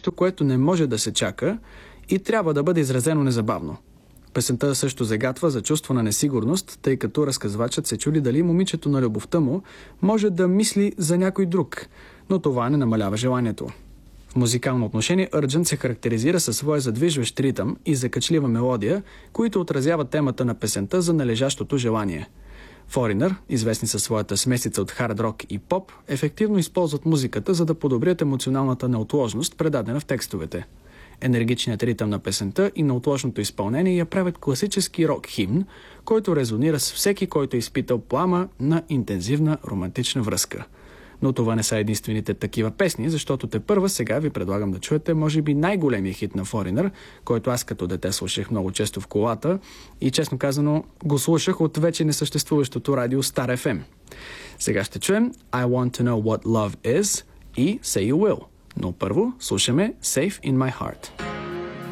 нещо, което не може да се чака и трябва да бъде изразено незабавно. Песента също загатва за чувство на несигурност, тъй като разказвачът се чуди дали момичето на любовта му може да мисли за някой друг, но това не намалява желанието. В музикално отношение Urgent се характеризира със своя задвижващ ритъм и закачлива мелодия, които отразяват темата на песента за належащото желание. Foreigner, известни със своята смесица от хард рок и поп, ефективно използват музиката, за да подобрят емоционалната неотложност, предадена в текстовете. Енергичният ритъм на песента и неотложното изпълнение я правят класически рок химн, който резонира с всеки, който е изпитал плама на интензивна романтична връзка. Но това не са единствените такива песни, защото тепърва сега ви предлагам да чуете може би най-големия хит на Foreigner, който аз като дете слушах много често в колата и честно казано го слушах от вече несъществуващото радио Star FM. Сега ще чуем I Want to Know What Love Is и Say You Will. Но първо слушаме Safe in My Heart.